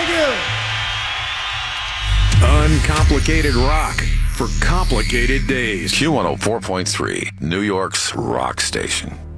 Thank you. Uncomplicated rock for complicated days. Q104.3, New York's rock station.